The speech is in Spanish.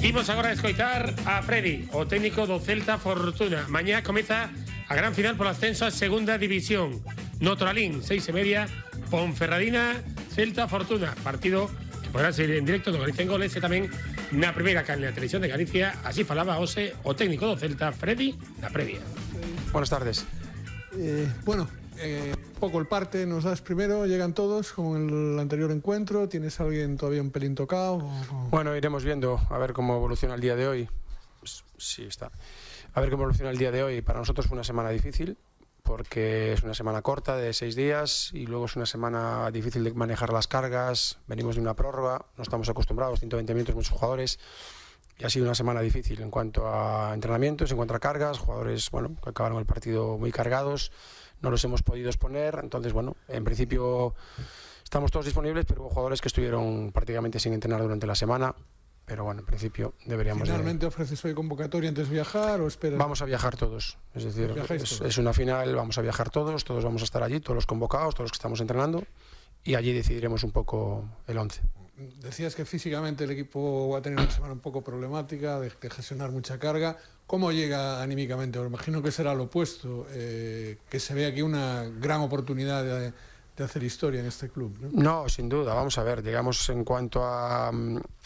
Imos agora a escoitar a Freddy, o técnico do Celta Fortuna. Mañá comeza a gran final por ascenso a segunda división. Notralín, 6:30, Ponferradina, Celta Fortuna. Partido que podrá ser en directo do Galicia en Goles e tamén na primeira canle a televisión de Galicia. Así falaba hoxe o técnico do Celta, Freddy, na previa. Buenas tardes. Poco el parte, nos das primero, llegan todos con el anterior encuentro. ¿Tienes a alguien todavía un pelín tocado? Bueno, iremos viendo a ver cómo evoluciona el día de hoy. Sí, está. A ver cómo evoluciona el día de hoy. Para nosotros fue una semana difícil, porque es una semana corta de 6 días y luego es una semana difícil de manejar las cargas. Venimos de una prórroga, no estamos acostumbrados, 120 minutos muchos jugadores. Y ha sido una semana difícil en cuanto a entrenamientos, en cuanto a cargas. Jugadores, bueno, que acabaron el partido muy cargados. No los hemos podido exponer, entonces, bueno, en principio estamos todos disponibles, pero hubo jugadores que estuvieron prácticamente sin entrenar durante la semana, pero bueno, en principio deberíamos... ¿Finalmente ofreces hoy convocatoria antes de viajar o esperas? Vamos a viajar todos, es decir, es una final, vamos a viajar todos vamos a estar allí, todos los convocados, todos los que estamos entrenando, y allí decidiremos un poco el 11. Decías que físicamente el equipo va a tener una semana un poco problemática, de gestionar mucha carga. ¿Cómo llega anímicamente? Me imagino que será lo opuesto, que se ve aquí una gran oportunidad de hacer historia en este club, ¿no? No, sin duda, vamos a ver, digamos, en cuanto a